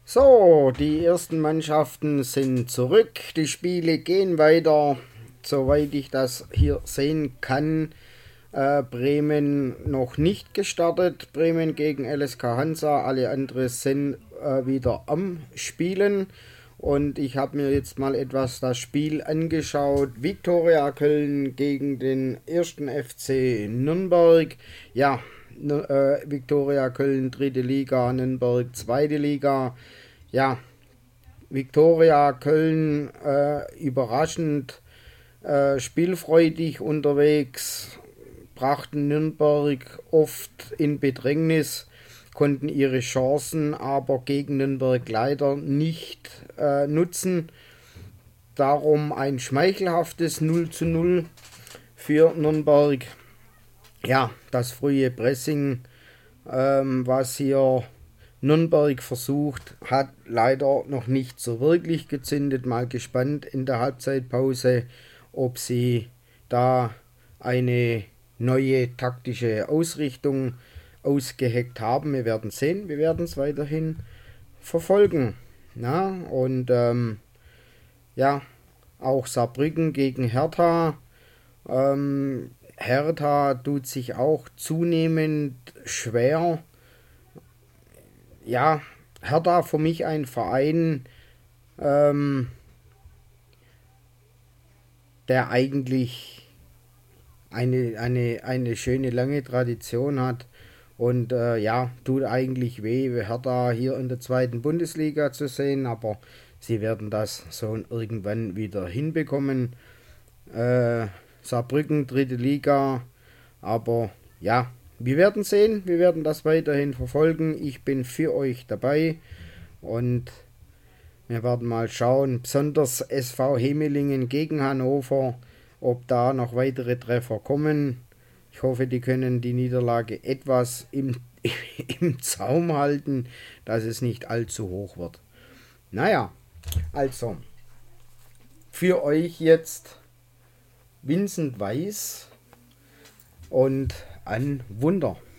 So, die ersten Mannschaften sind zurück. Die Spiele gehen weiter. Soweit ich das hier sehen kann, Bremen noch nicht gestartet. Bremen gegen LSK Hansa. Alle anderen sind wieder am Spielen. Und ich habe mir jetzt mal etwas das Spiel angeschaut. Viktoria Köln gegen den ersten FC Nürnberg. Ja, Viktoria Köln dritte Liga, Nürnberg zweite Liga. Ja, Viktoria Köln überraschend spielfreudig unterwegs, brachten Nürnberg oft in Bedrängnis, konnten ihre Chancen aber gegen Nürnberg leider nicht nutzen. Darum ein schmeichelhaftes 0:0 für Nürnberg. Ja, das frühe Pressing, was hier Nürnberg versucht, hat leider noch nicht so wirklich gezündet. Mal gespannt in der Halbzeitpause, ob sie da eine neue taktische Ausrichtung ausgeheckt haben. Wir werden sehen, wir werden es weiterhin verfolgen. Na, und ja, auch Saarbrücken gegen Hertha. Hertha tut sich auch zunehmend schwer. Ja, Hertha für mich ein Verein, ähm, der eigentlich eine schöne lange Tradition hat. Und ja, tut eigentlich weh, Hertha hier in der zweiten Bundesliga zu sehen, aber sie werden das so irgendwann wieder hinbekommen. Saarbrücken, dritte Liga, aber ja, wir werden sehen, wir werden das weiterhin verfolgen. Ich bin für euch dabei und wir werden mal schauen, besonders SV Hemelingen gegen Hannover, ob da noch weitere Treffer kommen. Ich hoffe, die können die Niederlage etwas im Zaum halten, dass es nicht allzu hoch wird. Naja, also, für euch jetzt Vincent Weiss und ein Wunder.